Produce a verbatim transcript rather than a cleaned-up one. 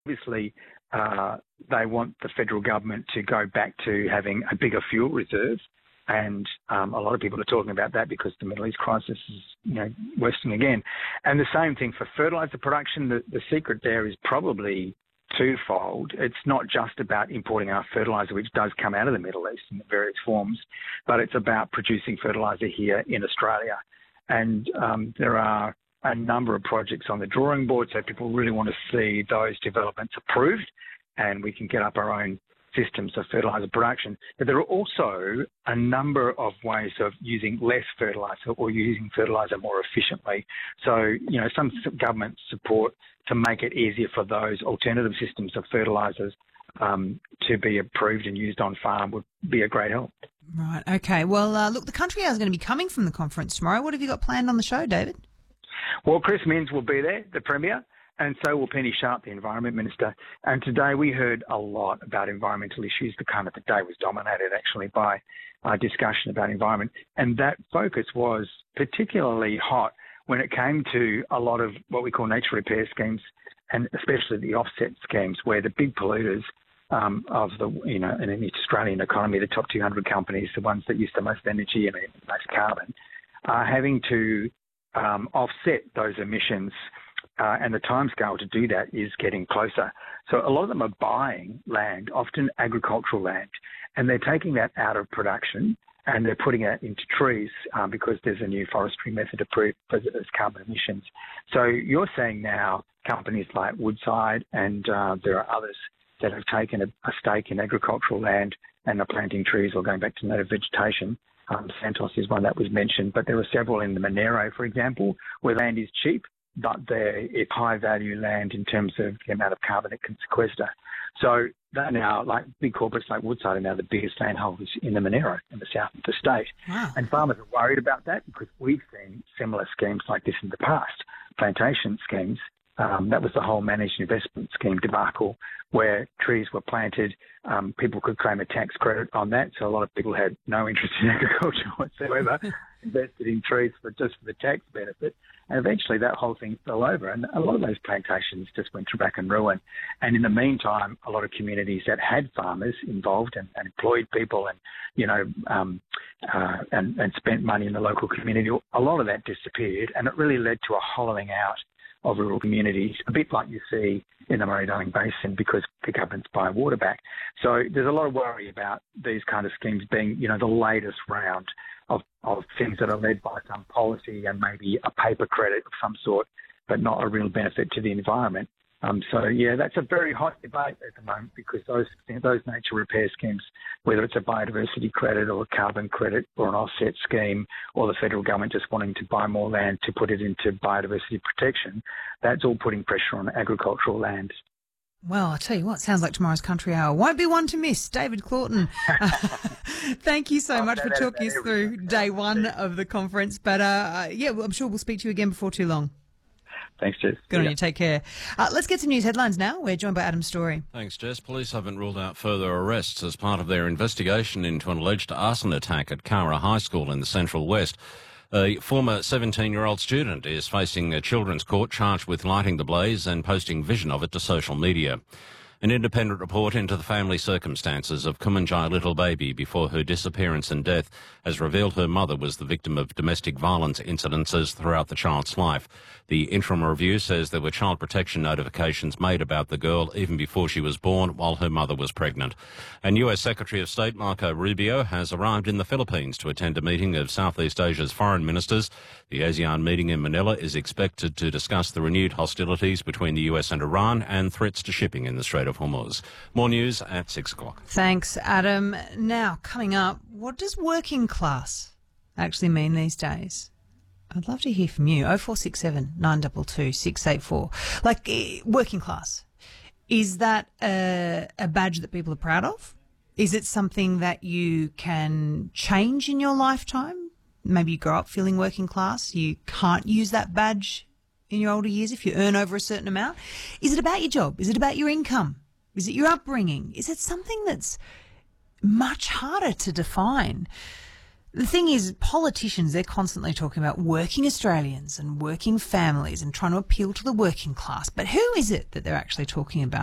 obviously uh, they want the federal government to go back to having a bigger fuel reserve. And um, a lot of people are talking about that because the Middle East crisis is, you know, worsening again. And the same thing for fertiliser production. The, the secret there is probably twofold. It's not just about importing our fertiliser, which does come out of the Middle East in various forms, but it's about producing fertiliser here in Australia. And um, there are a number of projects on the drawing board, so people really want to see those developments approved, and we can get up our own systems of fertiliser production. But there are also a number of ways of using less fertiliser or using fertiliser more efficiently. So, you know, some government support to make it easier for those alternative systems of fertilisers um, to be approved and used on farm would be a great help. Right. Okay. Well, uh, look, the Country Hour is going to be coming from the conference tomorrow. What have you got planned on the show, David? Well, Chris Minns will be there, the Premier, and so will Penny Sharp, the Environment Minister. And today we heard a lot about environmental issues. The kind of the day was dominated actually by uh, discussion about environment. And that focus was particularly hot when it came to a lot of what we call nature repair schemes, and especially the offset schemes, where the big polluters um, of the, you know, in the Australian economy, the top two hundred companies, the ones that use the most energy and most carbon, are having to um, offset those emissions. Uh, and the timescale to do that is getting closer. So a lot of them are buying land, often agricultural land, and they're taking that out of production and they're putting it into trees um, because there's a new forestry method approved for those carbon emissions. So you're seeing now companies like Woodside and uh, there are others that have taken a, a stake in agricultural land and are planting trees or going back to native vegetation. Um, Santos is one that was mentioned, but there are several in the Monero, for example, where land is cheap, but it's high-value land in terms of the amount of carbon it can sequester. So they're now, like big corporates like Woodside, are now the biggest landholders in the Monero in the south of the state. Wow. And farmers are worried about that because we've seen similar schemes like this in the past, plantation schemes. Um, that was the whole managed investment scheme debacle where trees were planted. Um, people could claim a tax credit on that. So a lot of people had no interest in agriculture whatsoever, invested in trees for just for the tax benefit. And eventually that whole thing fell over. And a lot of those plantations just went to rack and ruin. And in the meantime, a lot of communities that had farmers involved and, and employed people and, you know, um, uh, and, and spent money in the local community, a lot of that disappeared. And it really led to a hollowing out of rural communities, a bit like you see in the Murray-Darling Basin because the governments buy water back. So there's a lot of worry about these kind of schemes being, you know, the latest round of, of things that are led by some policy and maybe a paper credit of some sort, but not a real benefit to the environment. Um, so, yeah, that's a very hot debate at the moment because those those nature repair schemes, whether it's a biodiversity credit or a carbon credit or an offset scheme or the federal government just wanting to buy more land to put it into biodiversity protection, that's all putting pressure on agricultural land. Well, I tell you what, sounds like tomorrow's Country Hour won't be one to miss. David Claughton, thank you so I'll much for talking us through day one of the conference. But, uh, yeah, well, I'm sure we'll speak to you again before too long. Thanks, Jess. Good on yeah. you. Take care. Uh, let's get to news headlines now. We're joined by Adam Story. Thanks, Jess. Police haven't ruled out further arrests as part of their investigation into an alleged arson attack at Cara High School in the Central West. A former seventeen-year-old student is facing a children's court charged with lighting the blaze and posting vision of it to social media. An independent report into the family circumstances of Kumanjai Little Baby before her disappearance and death has revealed her mother was the victim of domestic violence incidences throughout the child's life. The interim review says there were child protection notifications made about the girl even before she was born while her mother was pregnant. And U S Secretary of State Marco Rubio has arrived in the Philippines to attend a meeting of Southeast Asia's foreign ministers. The ASEAN meeting in Manila is expected to discuss the renewed hostilities between the U S and Iran and threats to shipping in the Strait of Hormuz. More news at six o'clock. Thanks, Adam. Now, coming up, what does working class actually mean these days? I'd love to hear from you. oh four six seven, nine two two, six eight four. Like, eh, working class. Is that a, a badge that people are proud of? Is it something that you can change in your lifetime? Maybe you grow up feeling working class. You can't use that badge in your older years if you earn over a certain amount. Is it about your job? Is it about your income? Is it your upbringing? Is it something that's much harder to define? The thing is, politicians, they're constantly talking about working Australians and working families and trying to appeal to the working class. But who is it that they're actually talking about?